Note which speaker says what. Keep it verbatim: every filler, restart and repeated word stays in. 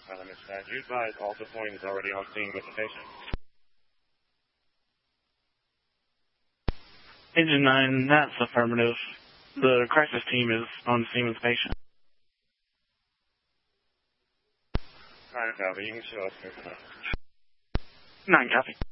Speaker 1: Uh, Dispatch, you advise Alta Point is already on scene with the patient.
Speaker 2: Engine nine, that's affirmative. The crisis team is on scene with the patient.
Speaker 1: Alright, copy. You can show us here.
Speaker 2: Nine, copy.